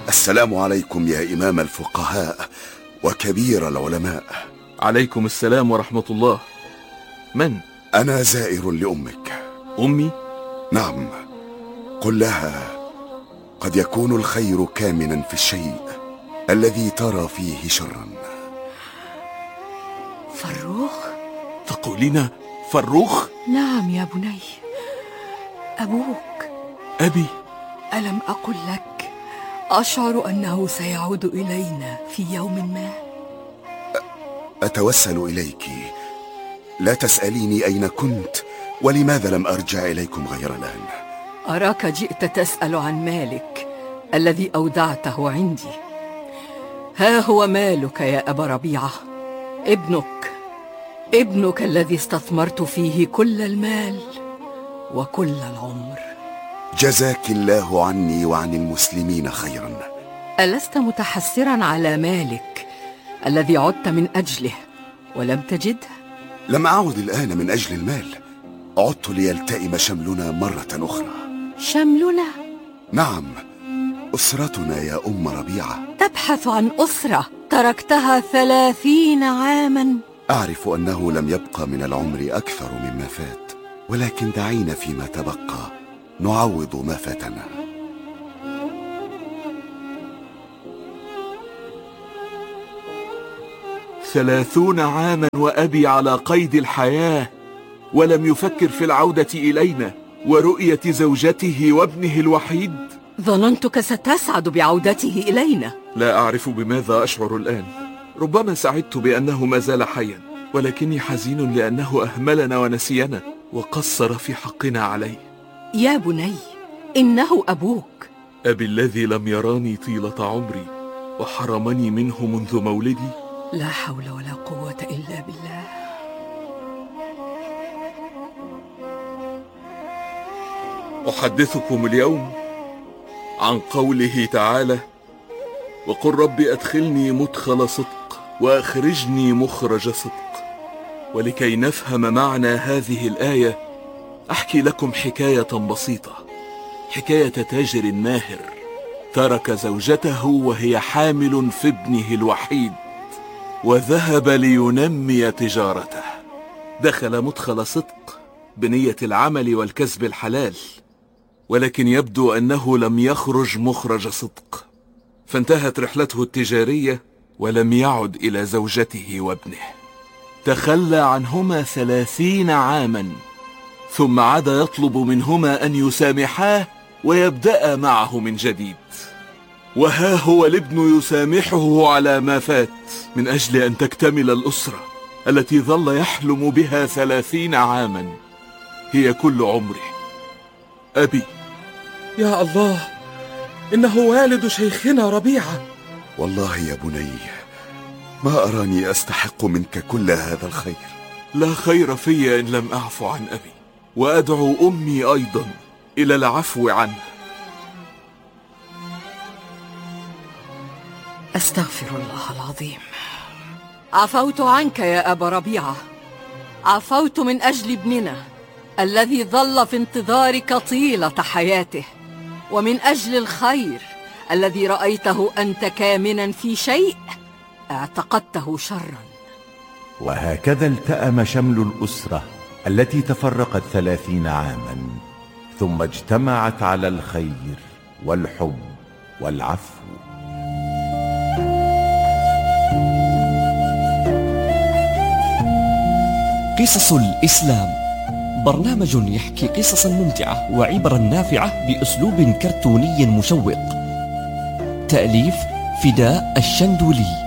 السلام عليكم يا إمام الفقهاء وكبير العلماء. عليكم السلام ورحمة الله. من؟ أنا زائر لأمك. أمي؟ نعم، قل لها قد يكون الخير كامنا في الشيء الذي ترى فيه شرا. فروخ؟ تقولين فروخ؟ نعم يا بني، أبوك. أبي؟ ألم أقل لك أشعر أنه سيعود إلينا في يوم ما؟ أتوسل إليك، لا تسأليني أين كنت ولماذا لم أرجع إليكم غير الآن. أراك جئت تسأل عن مالك الذي أودعته عندي. ها هو مالك يا أبا ربيعة، ابنك الذي استثمرت فيه كل المال وكل العمر. جزاك الله عني وعن المسلمين خيرا. ألست متحسرا على مالك الذي عدت من أجله ولم تجده؟ لم أعد الآن من أجل المال، عدت ليلتئم شملنا مرة أخرى. شملنا؟ نعم، أسرتنا يا أم ربيعة. تبحث عن أسرة تركتها 30 عاما. أعرف أنه لم يبقى من العمر أكثر مما فات، ولكن دعينا فيما تبقى نعوض ما فاتنا. ثلاثون عاما وأبي على قيد الحياة ولم يفكر في العودة إلينا ورؤية زوجته وابنه الوحيد. ظننتك ستسعد بعودته إلينا. لا أعرف بماذا أشعر الآن. ربما سعدت بأنه ما زال حيا، ولكني حزين لأنه أهملنا ونسينا وقصر في حقنا عليه. يا بني، إنه أبوك. أبي الذي لم يراني طيلة عمري وحرمني منه منذ مولدي. لا حول ولا قوة إلا بالله. أحدثكم اليوم عن قوله تعالى: وقل رب أدخلني مدخل صدق وأخرجني مخرج صدق. ولكي نفهم معنى هذه الآية أحكي لكم حكاية بسيطة، حكاية تاجر ماهر ترك زوجته وهي حامل في ابنه الوحيد وذهب لينمي تجارته. دخل مدخل صدق بنية العمل والكسب الحلال، ولكن يبدو أنه لم يخرج مخرج صدق، فانتهت رحلته التجارية ولم يعد إلى زوجته وابنه. تخلى عنهما 30 عاما، ثم عاد يطلب منهما أن يسامحاه ويبدأ معه من جديد. وها هو الابن يسامحه على ما فات من أجل أن تكتمل الأسرة التي ظل يحلم بها 30 عاما، هي كل عمره. أبي. يا الله، إنه والد شيخنا ربيعة. والله يا بني ما أراني أستحق منك كل هذا الخير. لا خير في إن لم أعفو عن أبي، وأدعو أمي أيضا إلى العفو عنه. أستغفر الله العظيم. عفوت عنك يا أبا ربيعة، عفوت من أجل ابننا الذي ظل في انتظارك طيلة حياته، ومن أجل الخير الذي رأيته أنت كامنا في شيء اعتقدته شرا. وهكذا التأم شمل الأسرة التي تفرقت 30 عاما، ثم اجتمعت على الخير والحب والعفو. قصص الإسلام، برنامج يحكي قصصا ممتعة وعبرا نافعة بأسلوب كرتوني مشوق. تأليف فداء الشندولي.